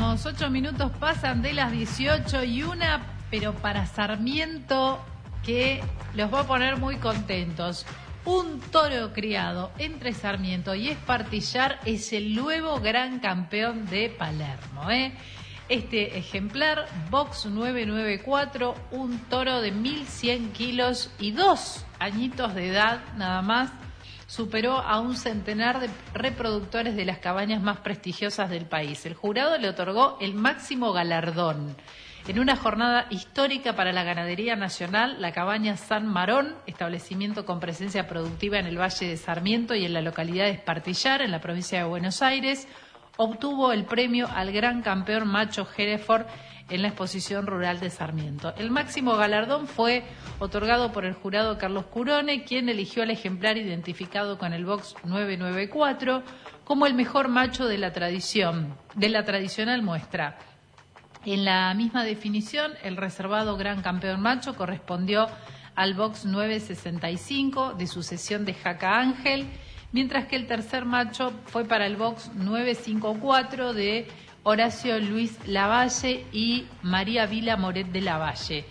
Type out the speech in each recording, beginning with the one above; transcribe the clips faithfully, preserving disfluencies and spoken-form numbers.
Seguimos, ocho minutos pasan de las dieciocho y una, pero para Sarmiento que los va a poner muy contentos. Un toro criado entre Sarmiento y Espartillar es el nuevo gran campeón de Palermo, ¿eh? Este ejemplar, Box nueve nueve cuatro, un toro de mil cien kilos y dos añitos de edad nada más, superó a un centenar de reproductores de las cabañas más prestigiosas del país. El jurado le otorgó el máximo galardón. En una jornada histórica para la ganadería nacional, la cabaña San Marón, establecimiento con presencia productiva en el Valle de Sarmiento y en la localidad de Espartillar, en la provincia de Buenos Aires, obtuvo el premio al gran campeón macho Hereford en la exposición rural de Sarmiento. El máximo galardón fue otorgado por el jurado Carlos Curone, quien eligió al ejemplar identificado con el Box nueve nueve cuatro como el mejor macho de la tradición, de la tradicional muestra. En la misma definición, el reservado gran campeón macho correspondió al Box nueve sesenta y cinco de sucesión de Jaca Ángel, mientras que el tercer macho fue para el Box nueve cincuenta y cuatro de Horacio Luis Lavalle y María Vila Moret de Lavalle.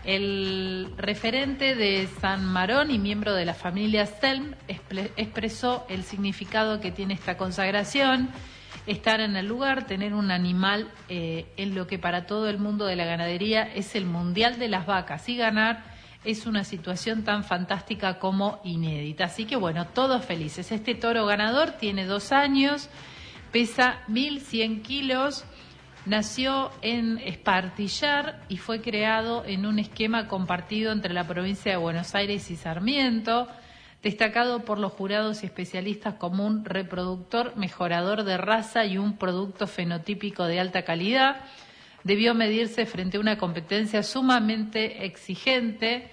El referente de San Marón y miembro de la familia Selm expresó el significado que tiene esta consagración: estar en el lugar, tener un animal eh, en lo que para todo el mundo de la ganadería es el mundial de las vacas, y ganar es una situación tan fantástica como inédita. Así que bueno, todos felices. Este toro ganador tiene dos años, pesa mil cien kilos, nació en Espartillar y fue creado en un esquema compartido entre la provincia de Buenos Aires y Sarmiento, destacado por los jurados y especialistas como un reproductor mejorador de raza y un producto fenotípico de alta calidad. Debió medirse frente a una competencia sumamente exigente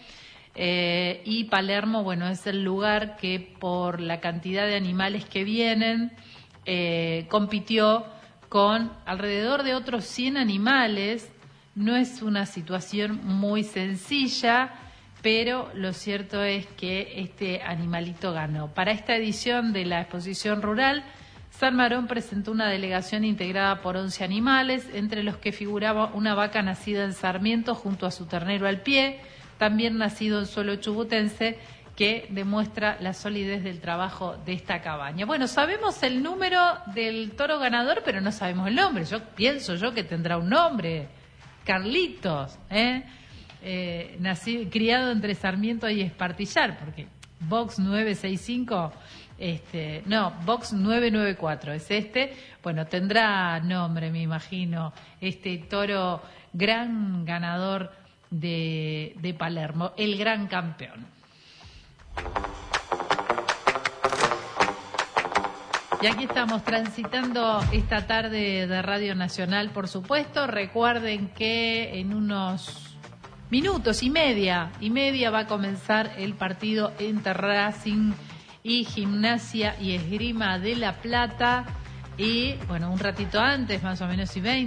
eh, y Palermo, bueno, es el lugar que por la cantidad de animales que vienen eh, compitió con alrededor de otros cien animales. No es una situación muy sencilla, pero lo cierto es que este animalito ganó. Para esta edición de la exposición rural, San Marón presentó una delegación integrada por once animales, entre los que figuraba una vaca nacida en Sarmiento junto a su ternero al pie, también nacido en suelo chubutense, que demuestra la solidez del trabajo de esta cabaña. Bueno, sabemos el número del toro ganador, pero no sabemos el nombre. Yo pienso yo que tendrá un nombre, Carlitos, ¿eh? Eh, nacido, criado entre Sarmiento y Espartillar, porque Box nueve sesenta y cinco, este, no, Box nueve nueve cuatro es este. Bueno, tendrá nombre, me imagino, este toro gran ganador de, de Palermo, el gran campeón. Y aquí estamos transitando esta tarde de Radio Nacional, por supuesto. Recuerden que en unos minutos y media, y media va a comenzar el partido entre Racing y Gimnasia y Esgrima de La Plata. Y bueno, un ratito antes, más o menos y veinte.